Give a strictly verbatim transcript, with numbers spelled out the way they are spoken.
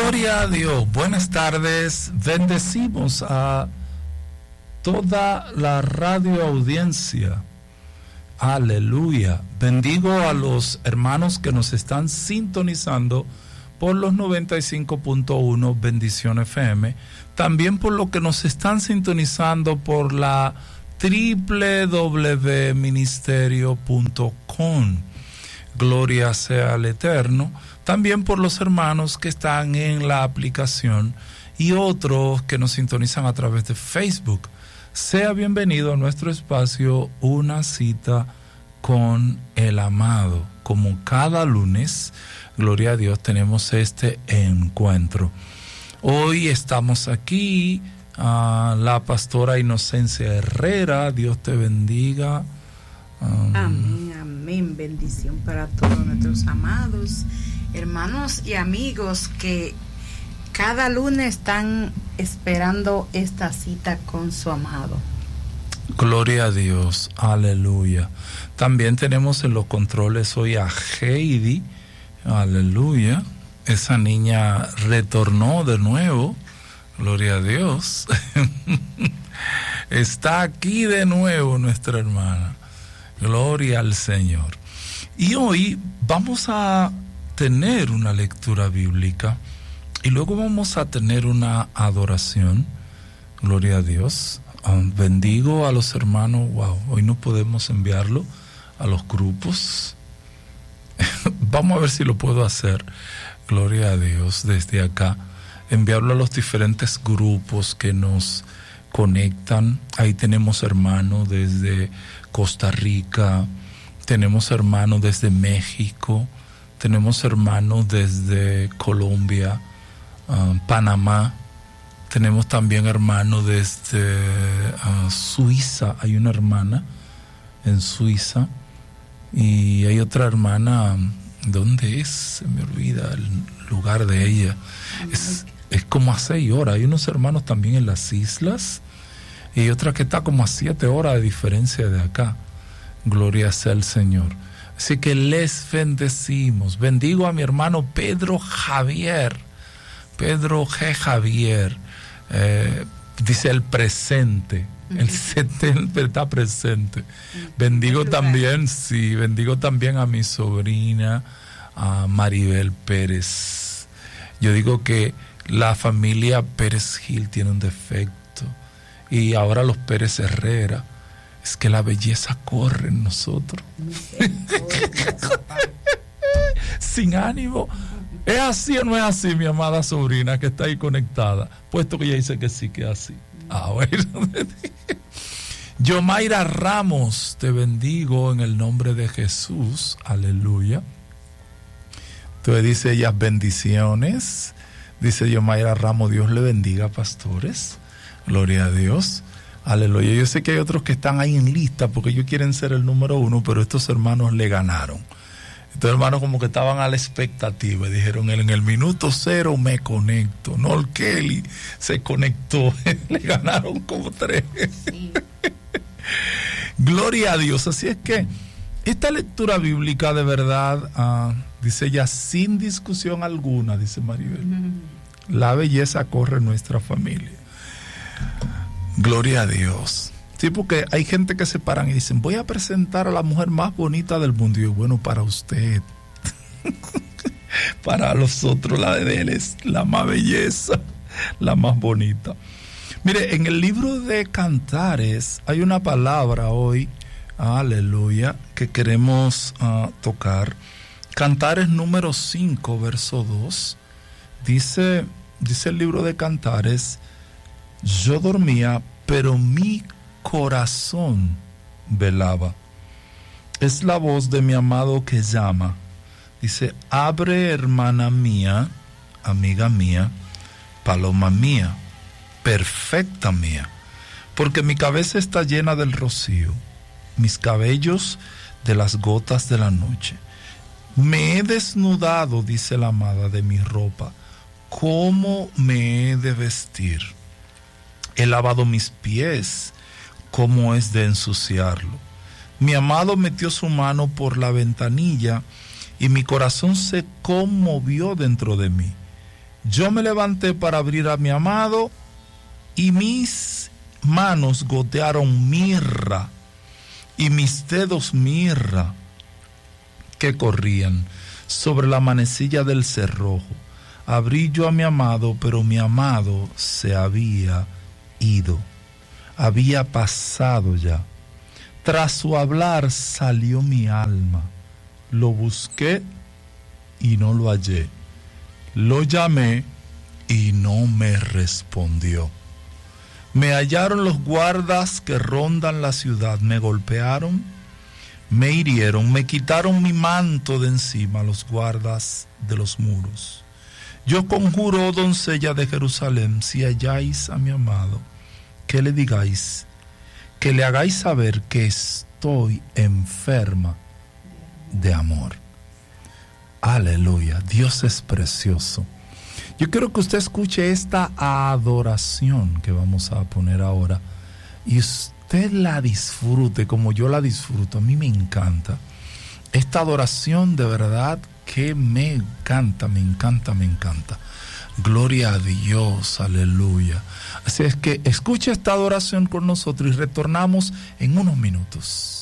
Gloria a Dios, buenas tardes, bendecimos a toda la radio audiencia, aleluya, bendigo a los hermanos que nos están sintonizando por los noventa y cinco punto uno Bendición F M, también por los que nos están sintonizando por la doble u doble u doble u punto ministerio punto com, gloria sea al Eterno. También por los hermanos que están en la aplicación y otros que nos sintonizan a través de Facebook. Sea bienvenido a nuestro espacio Una Cita con el Amado. Como cada lunes, gloria a Dios, tenemos este encuentro. Hoy estamos aquí, uh, la pastora Inocencia Herrera, Dios te bendiga. Um, amén, amén, bendición para todos nuestros amados hermanos y amigos que cada lunes están esperando esta cita con su amado. Gloria a Dios, aleluya. También tenemos en los controles hoy a Heidi, aleluya. Esa niña retornó de nuevo, gloria a Dios. Está aquí de nuevo nuestra hermana, gloria al Señor. Y hoy vamos a tener una lectura bíblica y luego vamos a tener una adoración, gloria a Dios. Um, bendigo a los hermanos. Wow, hoy no podemos enviarlo a los grupos. Vamos a ver si lo puedo hacer, gloria a Dios, desde acá, enviarlo a los diferentes grupos que nos conectan. Ahí tenemos hermanos desde Costa Rica, tenemos hermanos desde México, tenemos hermanos desde Colombia, uh, Panamá, tenemos también hermanos desde uh, Suiza. Hay una hermana en Suiza y hay otra hermana, ¿dónde es? Se me olvida el lugar de ella. Es, es como a seis horas. Hay unos hermanos también en las islas y otra que está como a siete horas de diferencia de acá. Gloria sea al Señor. Así que les bendecimos. Bendigo a mi hermano Pedro Javier. Pedro G. Javier. Eh, dice el presente. El setenta está presente. Bendigo también, sí, bendigo también a mi sobrina, a Maribel Pérez. Yo digo que la familia Pérez Gil tiene un defecto. Y ahora los Pérez Herrera. Es que la belleza corre en nosotros. Sin ánimo. ¿Es así o no es así, mi amada sobrina que está ahí conectada? Puesto que ella dice que sí, que es así. Ah, bueno. Yomaira Ramos, te bendigo en el nombre de Jesús. Aleluya. Entonces dice ellas bendiciones. Dice Yomaira Ramos, Dios le bendiga, pastores. Gloria a Dios. Aleluya. Yo sé que hay otros que están ahí en lista porque ellos quieren ser el número uno, pero estos hermanos le ganaron. Estos hermanos como que estaban a la expectativa y dijeron, en el minuto cero me conecto. No, el Kelly se conectó. Le ganaron como tres. Sí. Gloria a Dios. Así es que esta lectura bíblica de verdad, uh, dice ella, sin discusión alguna, dice Maribel, mm. la belleza corre en nuestra familia. Gloria a Dios. Sí, porque hay gente que se paran y dicen, voy a presentar a la mujer más bonita del mundo. Y yo, bueno, para usted. Para los otros, la de él es la más belleza, la más bonita. Mire, en el libro de Cantares hay una palabra hoy, aleluya, que queremos uh, tocar. Cantares número cinco, verso dos. Dice, dice el libro de Cantares, yo dormía, pero mi corazón velaba. Es la voz de mi amado que llama. Dice, abre, hermana mía, amiga mía, paloma mía, perfecta mía, porque mi cabeza está llena del rocío, mis cabellos de las gotas de la noche. Me he desnudado, dice la amada, de mi ropa. ¿Cómo me he de vestir? He lavado mis pies, ¿cómo es de ensuciarlo? Mi amado metió su mano por la ventanilla y mi corazón se conmovió dentro de mí. Yo me levanté para abrir a mi amado y mis manos gotearon mirra y mis dedos mirra que corrían sobre la manecilla del cerrojo. Abrí yo a mi amado, pero mi amado se había ido, había pasado ya. Tras su hablar salió mi alma. Lo busqué y no lo hallé. Lo llamé y no me respondió. Me hallaron los guardas que rondan la ciudad, me golpearon, me hirieron, me quitaron mi manto de encima los guardas de los muros. Yo conjuro, oh doncella de Jerusalén, si halláis a mi amado, que le digáis, que le hagáis saber que estoy enferma de amor. Aleluya, Dios es precioso. Yo quiero que usted escuche esta adoración que vamos a poner ahora y usted la disfrute como yo la disfruto. A mí me encanta esta adoración, de verdad que me encanta, me encanta, me encanta. Gloria a Dios, aleluya. Así es que escuche esta adoración con nosotros y retornamos en unos minutos.